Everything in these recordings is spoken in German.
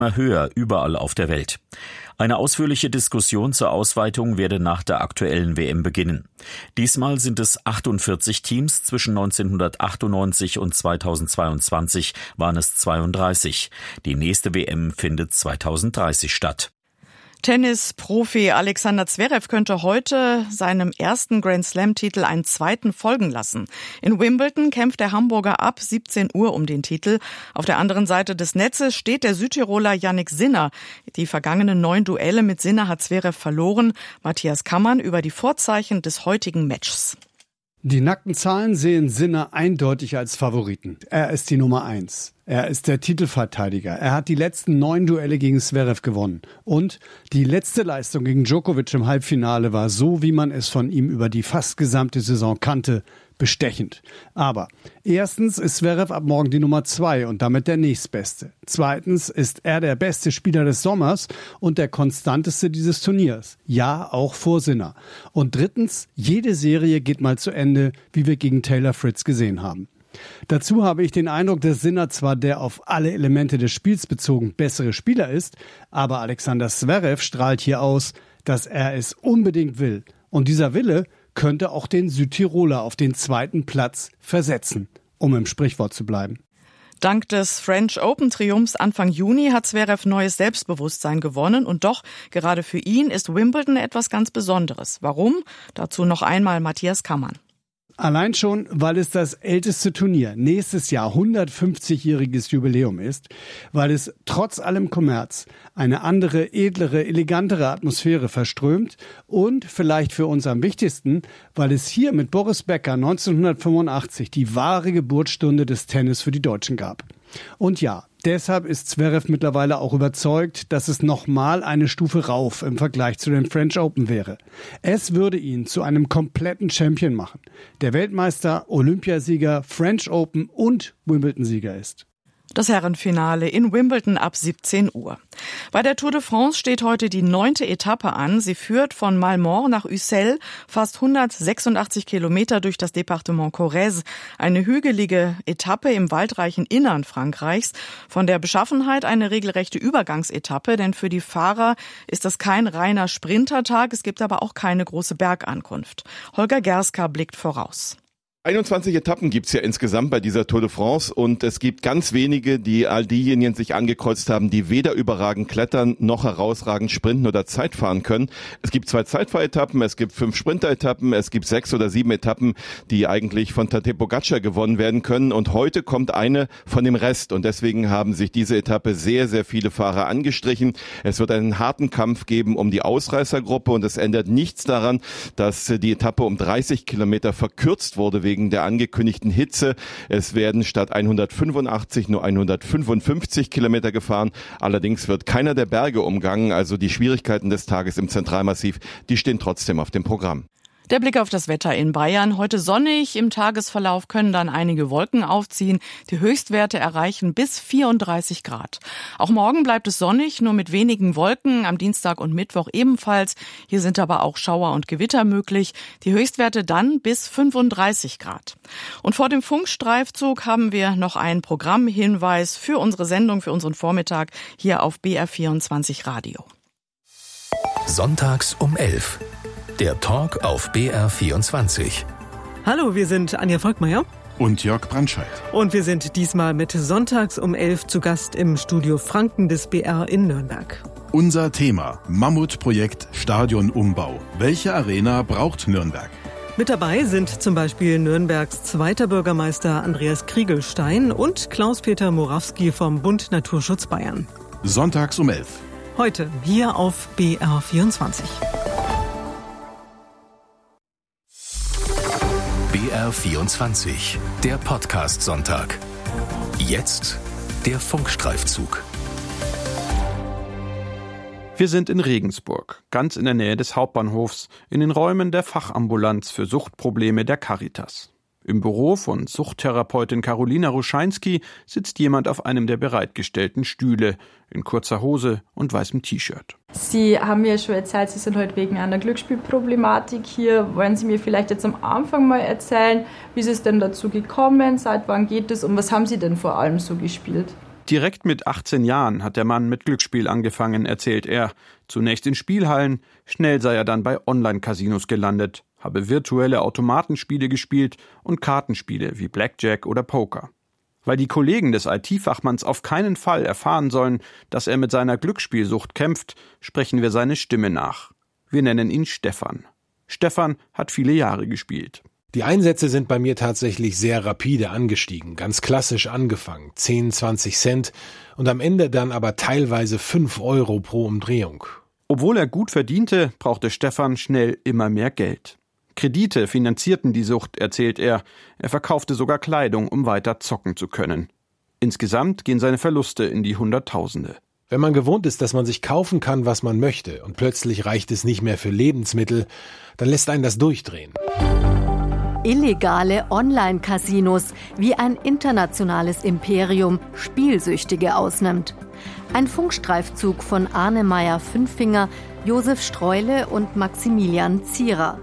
höher überall auf der Welt. Eine ausführliche Diskussion zur Ausweitung werde nach der aktuellen WM beginnen. Diesmal sind es 48 Teams, zwischen 1998 und 2022 waren es 32. Die nächste WM findet 2030 statt. Tennisprofi Alexander Zverev könnte heute seinem ersten Grand-Slam-Titel einen zweiten folgen lassen. In Wimbledon kämpft der Hamburger ab 17 Uhr um den Titel. Auf der anderen Seite des Netzes steht der Südtiroler Jannik Sinner. Die vergangenen 9 Duelle mit Sinner hat Zverev verloren. Matthias Kammann über die Vorzeichen des heutigen Matches. Die nackten Zahlen sehen Sinner eindeutig als Favoriten. Er ist die Nummer 1. Er ist der Titelverteidiger. Er hat die letzten 9 Duelle gegen Zverev gewonnen. Und die letzte Leistung gegen Djokovic im Halbfinale war so, wie man es von ihm über die fast gesamte Saison kannte, bestechend. Aber erstens ist Zverev ab morgen die Nummer 2 und damit der nächstbeste. Zweitens ist er der beste Spieler des Sommers und der konstanteste dieses Turniers. Ja, auch vor Sinner. Und drittens, jede Serie geht mal zu Ende, wie wir gegen Taylor Fritz gesehen haben. Dazu habe ich den Eindruck, dass Sinner zwar der auf alle Elemente des Spiels bezogen bessere Spieler ist, aber Alexander Zverev strahlt hier aus, dass er es unbedingt will. Und dieser Wille könnte auch den Südtiroler auf den zweiten Platz versetzen, um im Sprichwort zu bleiben. Dank des French Open-Triumphs Anfang Juni hat Zverev neues Selbstbewusstsein gewonnen. Und doch, gerade für ihn ist Wimbledon etwas ganz Besonderes. Warum? Dazu noch einmal Matthias Kammann. Allein schon, weil es das älteste Turnier, nächstes Jahr 150-jähriges Jubiläum ist, weil es trotz allem Kommerz eine andere, edlere, elegantere Atmosphäre verströmt und vielleicht für uns am wichtigsten, weil es hier mit Boris Becker 1985 die wahre Geburtsstunde des Tennis für die Deutschen gab. Und ja, deshalb ist Zverev mittlerweile auch überzeugt, dass es nochmal eine Stufe rauf im Vergleich zu den French Open wäre. Es würde ihn zu einem kompletten Champion machen, der Weltmeister, Olympiasieger, French Open und Wimbledon-Sieger ist. Das Herrenfinale in Wimbledon ab 17 Uhr. Bei der Tour de France steht heute die 9. Etappe an. Sie führt von Malmort nach Ussel, fast 186 Kilometer durch das Departement Corrèze. Eine hügelige Etappe im waldreichen Innern Frankreichs. Von der Beschaffenheit eine regelrechte Übergangsetappe, denn für die Fahrer ist das kein reiner Sprintertag. Es gibt aber auch keine große Bergankunft. Holger Gerska blickt voraus. 21 Etappen gibt's ja insgesamt bei dieser Tour de France und es gibt ganz wenige, die all diejenigen sich angekreuzt haben, die weder überragend klettern noch herausragend sprinten oder Zeit fahren können. Es gibt 2 Zeitfahretappen, es gibt 5 Sprinteretappen, es gibt 6 oder 7 Etappen, die eigentlich von Tadej Pogačar gewonnen werden können und heute kommt eine von dem Rest und deswegen haben sich diese Etappe sehr, sehr viele Fahrer angestrichen. Es wird einen harten Kampf geben um die Ausreißergruppe und es ändert nichts daran, dass die Etappe um 30 Kilometer verkürzt wurde wegen der angekündigten Hitze. Es werden statt 185 nur 155 Kilometer gefahren. Allerdings wird keiner der Berge umgangen. Also die Schwierigkeiten des Tages im Zentralmassiv, die stehen trotzdem auf dem Programm. Der Blick auf das Wetter in Bayern. Heute sonnig, im Tagesverlauf können dann einige Wolken aufziehen. Die Höchstwerte erreichen bis 34 Grad. Auch morgen bleibt es sonnig, nur mit wenigen Wolken, am Dienstag und Mittwoch ebenfalls. Hier sind aber auch Schauer und Gewitter möglich. Die Höchstwerte dann bis 35 Grad. Und vor dem Funkstreifzug haben wir noch einen Programmhinweis für unsere Sendung, für unseren Vormittag hier auf BR24 Radio. Sonntags um 11. Der Talk auf BR24. Hallo, wir sind Anja Volkmeier und Jörg Brandscheid. Und wir sind diesmal mit Sonntags um 11 zu Gast im Studio Franken des BR in Nürnberg. Unser Thema: Mammutprojekt Stadionumbau. Welche Arena braucht Nürnberg? Mit dabei sind zum Beispiel Nürnbergs zweiter Bürgermeister Andreas Kriegelstein und Klaus-Peter Morawski vom Bund Naturschutz Bayern. Sonntags um 11. Heute hier auf BR24. BR24, der Podcast-Sonntag. Jetzt der Funkstreifzug. Wir sind in Regensburg, ganz in der Nähe des Hauptbahnhofs, in den Räumen der Fachambulanz für Suchtprobleme der Caritas. Im Büro von Suchttherapeutin Karolina Ruscheinski sitzt jemand auf einem der bereitgestellten Stühle, in kurzer Hose und weißem T-Shirt. Sie haben mir schon erzählt, Sie sind heute wegen einer Glücksspielproblematik hier. Wollen Sie mir vielleicht jetzt am Anfang mal erzählen, wie ist es denn dazu gekommen, seit wann geht es und was haben Sie denn vor allem so gespielt? Direkt mit 18 Jahren hat der Mann mit Glücksspiel angefangen, erzählt er. Zunächst in Spielhallen, schnell sei er dann bei Online-Casinos gelandet, habe virtuelle Automatenspiele gespielt und Kartenspiele wie Blackjack oder Poker. Weil die Kollegen des IT-Fachmanns auf keinen Fall erfahren sollen, dass er mit seiner Glücksspielsucht kämpft, sprechen wir seine Stimme nach. Wir nennen ihn Stefan. Stefan hat viele Jahre gespielt. Die Einsätze sind bei mir tatsächlich sehr rapide angestiegen, ganz klassisch angefangen, 10, 20 Cent und am Ende dann aber teilweise 5 Euro pro Umdrehung. Obwohl er gut verdiente, brauchte Stefan schnell immer mehr Geld. Kredite finanzierten die Sucht, erzählt er. Er verkaufte sogar Kleidung, um weiter zocken zu können. Insgesamt gehen seine Verluste in die Hunderttausende. Wenn man gewohnt ist, dass man sich kaufen kann, was man möchte, und plötzlich reicht es nicht mehr für Lebensmittel, dann lässt einen das durchdrehen. Illegale Online-Casinos, wie ein internationales Imperium Spielsüchtige ausnimmt. Ein Funkstreifzug von Arne Meyer-Fünffinger, Josef Streule und Maximilian Zierer.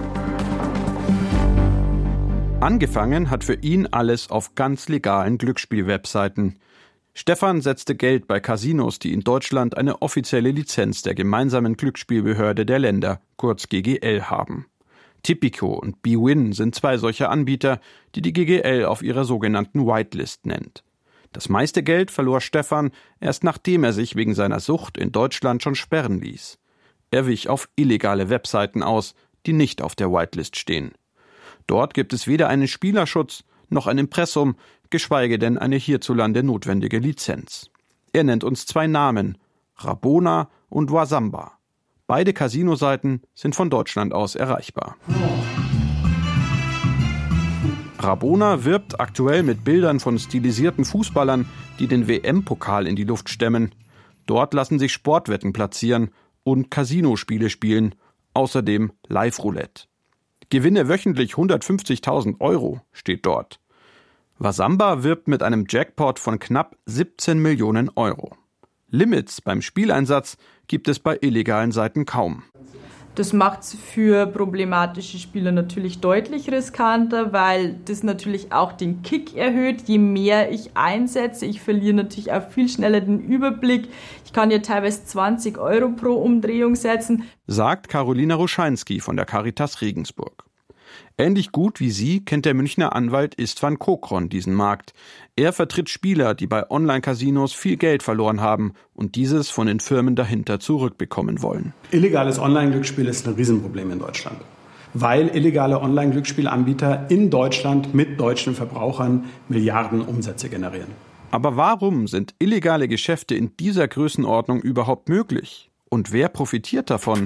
Angefangen hat für ihn alles auf ganz legalen Glücksspiel-Webseiten. Stefan setzte Geld bei Casinos, die in Deutschland eine offizielle Lizenz der gemeinsamen Glücksspielbehörde der Länder, kurz GGL, haben. Tipico und bwin sind 2 solcher Anbieter, die die GGL auf ihrer sogenannten Whitelist nennt. Das meiste Geld verlor Stefan erst nachdem er sich wegen seiner Sucht in Deutschland schon sperren ließ. Er wich auf illegale Webseiten aus, die nicht auf der Whitelist stehen. Dort gibt es weder einen Spielerschutz noch ein Impressum, geschweige denn eine hierzulande notwendige Lizenz. Er nennt uns 2 Namen, Rabona und Wasamba. Beide Casinoseiten sind von Deutschland aus erreichbar. Rabona wirbt aktuell mit Bildern von stilisierten Fußballern, die den WM-Pokal in die Luft stemmen. Dort lassen sich Sportwetten platzieren und Casinospiele spielen, außerdem Live-Roulette. Gewinne wöchentlich 150.000 Euro, steht dort. Wasamba wirbt mit einem Jackpot von knapp 17 Millionen Euro. Limits beim Spieleinsatz gibt es bei illegalen Seiten kaum. Das macht es für problematische Spieler natürlich deutlich riskanter, weil das natürlich auch den Kick erhöht. Je mehr ich einsetze, ich verliere natürlich auch viel schneller den Überblick. Ich kann ja teilweise 20 Euro pro Umdrehung setzen, sagt Carolina Ruscheinski von der Caritas Regensburg. Ähnlich gut wie sie kennt der Münchner Anwalt Istvan Kokron diesen Markt. Er vertritt Spieler, die bei Online-Casinos viel Geld verloren haben und dieses von den Firmen dahinter zurückbekommen wollen. Illegales Online-Glücksspiel ist ein Riesenproblem in Deutschland, weil illegale Online-Glücksspielanbieter in Deutschland mit deutschen Verbrauchern Milliarden Umsätze generieren. Aber warum sind illegale Geschäfte in dieser Größenordnung überhaupt möglich? Und wer profitiert davon?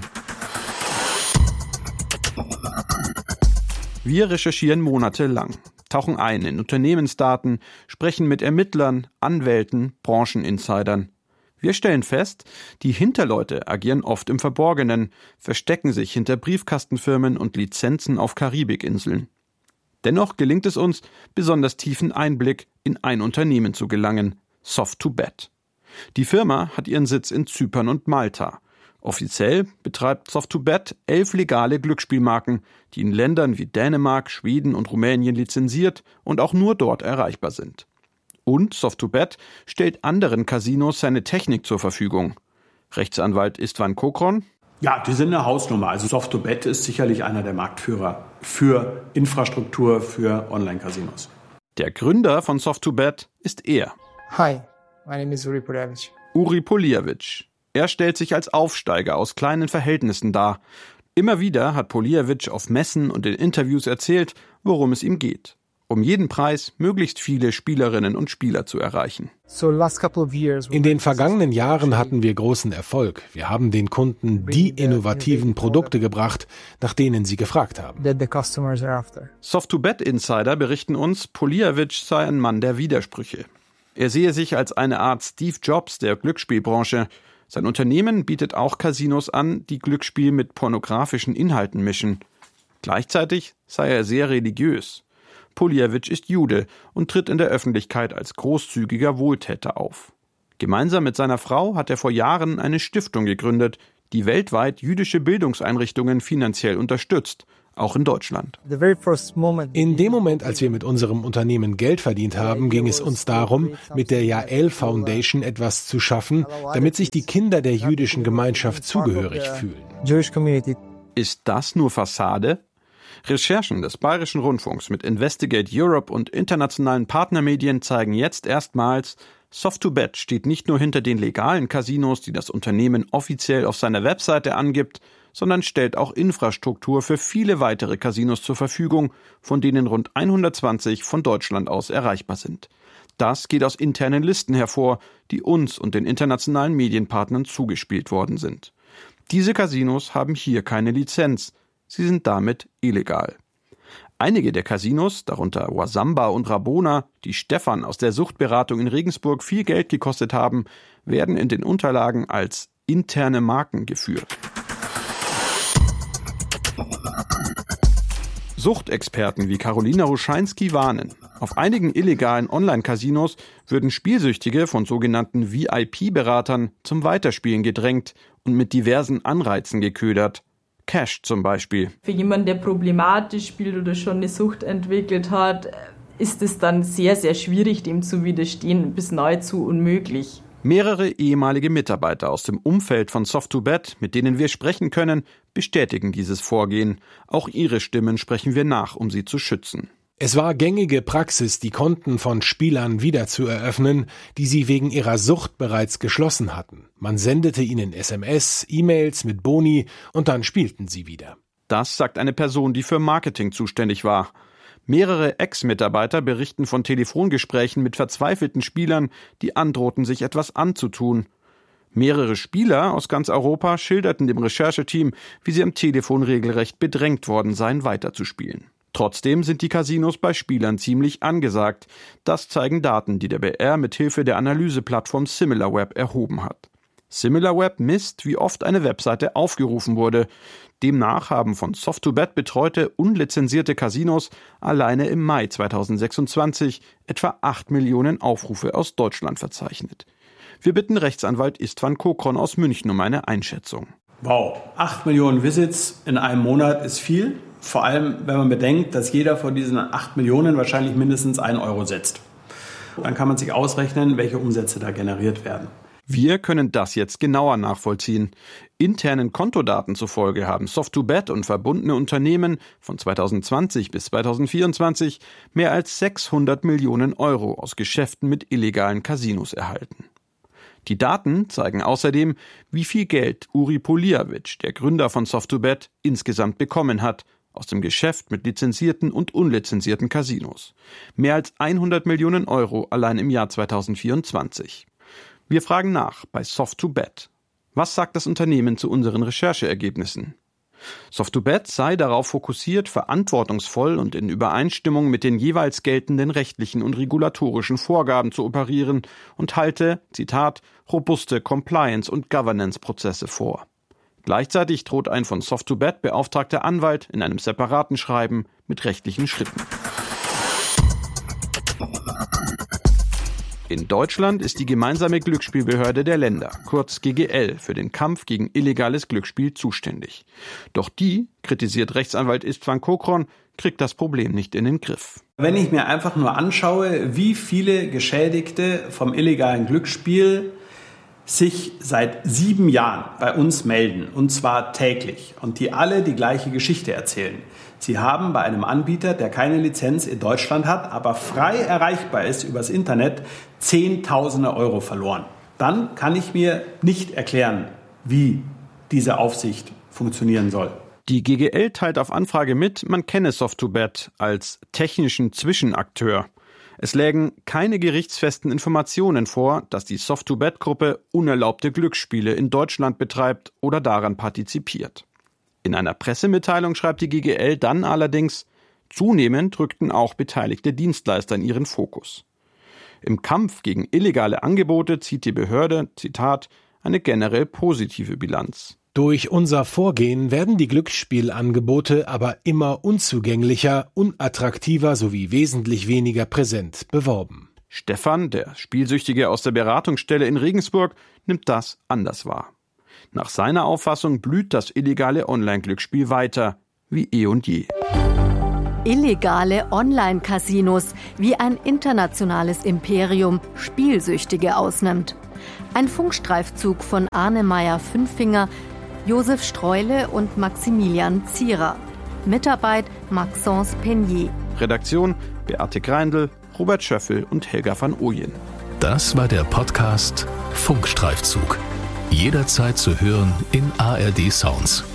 Wir recherchieren monatelang, tauchen ein in Unternehmensdaten, sprechen mit Ermittlern, Anwälten, Brancheninsidern. Wir stellen fest, die Hinterleute agieren oft im Verborgenen, verstecken sich hinter Briefkastenfirmen und Lizenzen auf Karibikinseln. Dennoch gelingt es uns, besonders tiefen Einblick in ein Unternehmen zu gelangen, Soft2Bet. Die Firma hat ihren Sitz in Zypern und Malta. Offiziell betreibt Soft2Bet 11 legale Glücksspielmarken, die in Ländern wie Dänemark, Schweden und Rumänien lizenziert und auch nur dort erreichbar sind. Und Soft2Bet stellt anderen Casinos seine Technik zur Verfügung. Rechtsanwalt Istvan Kokron: Ja, die sind eine Hausnummer. Also Soft2Bet ist sicherlich einer der Marktführer für Infrastruktur für Online-Casinos. Der Gründer von Soft2Bet ist er. Hi, my name is Uri Polijevic. Uri Polijevic. Er stellt sich als Aufsteiger aus kleinen Verhältnissen dar. Immer wieder hat Polijevic auf Messen und in Interviews erzählt, worum es ihm geht. Um jeden Preis möglichst viele Spielerinnen und Spieler zu erreichen. In den vergangenen Jahren hatten wir großen Erfolg. Wir haben den Kunden die innovativen Produkte gebracht, nach denen sie gefragt haben. Soft2Bet-Insider berichten uns, Polijevic sei ein Mann der Widersprüche. Er sehe sich als eine Art Steve Jobs der Glücksspielbranche. Sein Unternehmen bietet auch Casinos an, die Glücksspiel mit pornografischen Inhalten mischen. Gleichzeitig sei er sehr religiös. Polijevic ist Jude und tritt in der Öffentlichkeit als großzügiger Wohltäter auf. Gemeinsam mit seiner Frau hat er vor Jahren eine Stiftung gegründet, die weltweit jüdische Bildungseinrichtungen finanziell unterstützt, auch in Deutschland. In dem Moment, als wir mit unserem Unternehmen Geld verdient haben, ging es uns darum, mit der Yael Foundation etwas zu schaffen, damit sich die Kinder der jüdischen Gemeinschaft zugehörig fühlen. Ist das nur Fassade? Recherchen des Bayerischen Rundfunks mit Investigate Europe und internationalen Partnermedien zeigen jetzt erstmals, Soft2Bet steht nicht nur hinter den legalen Casinos, die das Unternehmen offiziell auf seiner Webseite angibt, sondern stellt auch Infrastruktur für viele weitere Casinos zur Verfügung, von denen rund 120 von Deutschland aus erreichbar sind. Das geht aus internen Listen hervor, die uns und den internationalen Medienpartnern zugespielt worden sind. Diese Casinos haben hier keine Lizenz, sie sind damit illegal. Einige der Casinos, darunter Wasamba und Rabona, die Stefan aus der Suchtberatung in Regensburg viel Geld gekostet haben, werden in den Unterlagen als interne Marken geführt. Suchtexperten wie Karolina Ruscheinski warnen. Auf einigen illegalen Online-Casinos würden Spielsüchtige von sogenannten VIP-Beratern zum Weiterspielen gedrängt und mit diversen Anreizen geködert. Cash zum Beispiel. Für jemanden, der problematisch spielt oder schon eine Sucht entwickelt hat, ist es dann sehr, sehr schwierig, dem zu widerstehen, bis nahezu unmöglich. Mehrere ehemalige Mitarbeiter aus dem Umfeld von Soft2Bet, mit denen wir sprechen können, bestätigen dieses Vorgehen. Auch ihre Stimmen sprechen wir nach, um sie zu schützen. Es war gängige Praxis, die Konten von Spielern wieder zu eröffnen, die sie wegen ihrer Sucht bereits geschlossen hatten. Man sendete ihnen SMS, E-Mails mit Boni und dann spielten sie wieder. Das sagt eine Person, die für Marketing zuständig war. Mehrere Ex-Mitarbeiter berichten von Telefongesprächen mit verzweifelten Spielern, die androhten, sich etwas anzutun. Mehrere Spieler aus ganz Europa schilderten dem Rechercheteam, wie sie am Telefon regelrecht bedrängt worden seien, weiterzuspielen. Trotzdem sind die Casinos bei Spielern ziemlich angesagt. Das zeigen Daten, die der BR mit Hilfe der Analyseplattform SimilarWeb erhoben hat. SimilarWeb misst, wie oft eine Webseite aufgerufen wurde. Demnach haben von Soft2Bet betreute unlizenzierte Casinos alleine im Mai 2026 etwa 8 Millionen Aufrufe aus Deutschland verzeichnet. Wir bitten Rechtsanwalt Istvan Kokron aus München um eine Einschätzung. Wow, 8 Millionen Visits in einem Monat ist viel. Vor allem, wenn man bedenkt, dass jeder von diesen 8 Millionen wahrscheinlich mindestens 1 Euro setzt. Dann kann man sich ausrechnen, welche Umsätze da generiert werden. Wir können das jetzt genauer nachvollziehen. Internen Kontodaten zufolge haben Soft2Bet und verbundene Unternehmen von 2020 bis 2024 mehr als 600 Millionen Euro aus Geschäften mit illegalen Casinos erhalten. Die Daten zeigen außerdem, wie viel Geld Uri Polijavic, der Gründer von Soft2Bet, insgesamt bekommen hat aus dem Geschäft mit lizenzierten und unlizenzierten Casinos. Mehr als 100 Millionen Euro allein im Jahr 2024. Wir fragen nach bei Soft2Bet. Was sagt das Unternehmen zu unseren Rechercheergebnissen? Soft2Bet sei darauf fokussiert, verantwortungsvoll und in Übereinstimmung mit den jeweils geltenden rechtlichen und regulatorischen Vorgaben zu operieren und halte, Zitat, robuste Compliance- und Governance-Prozesse vor. Gleichzeitig droht ein von Soft2Bet beauftragter Anwalt in einem separaten Schreiben mit rechtlichen Schritten. In Deutschland ist die gemeinsame Glücksspielbehörde der Länder, kurz GGL, für den Kampf gegen illegales Glücksspiel zuständig. Doch die, kritisiert Rechtsanwalt Istvan Kokron, kriegt das Problem nicht in den Griff. Wenn ich mir einfach nur anschaue, wie viele Geschädigte vom illegalen Glücksspiel sich seit 7 Jahren bei uns melden, und zwar täglich, und die alle die gleiche Geschichte erzählen. Sie haben bei einem Anbieter, der keine Lizenz in Deutschland hat, aber frei erreichbar ist übers Internet, Zehntausende Euro verloren. Dann kann ich mir nicht erklären, wie diese Aufsicht funktionieren soll. Die GGL teilt auf Anfrage mit, man kenne Soft2Bet als technischen Zwischenakteur. Es lägen keine gerichtsfesten Informationen vor, dass die Soft2Bet-Gruppe unerlaubte Glücksspiele in Deutschland betreibt oder daran partizipiert. In einer Pressemitteilung schreibt die GGL dann allerdings, zunehmend rückten auch beteiligte Dienstleister in ihren Fokus. Im Kampf gegen illegale Angebote zieht die Behörde, Zitat, eine generell positive Bilanz. Durch unser Vorgehen werden die Glücksspielangebote aber immer unzugänglicher, unattraktiver sowie wesentlich weniger präsent beworben. Stefan, der Spielsüchtige aus der Beratungsstelle in Regensburg, nimmt das anders wahr. Nach seiner Auffassung blüht das illegale Online-Glücksspiel weiter, wie eh und je. Illegale Online-Casinos, wie ein internationales Imperium Spielsüchtige ausnimmt. Ein Funkstreifzug von Arne Meyer-Fünffinger, Josef Streule und Maximilian Zierer. Mitarbeit Maxence Peignier. Redaktion Beate Greindl, Robert Schöffel und Helga van Ooyen. Das war der Podcast Funkstreifzug. Jederzeit zu hören in ARD Sounds.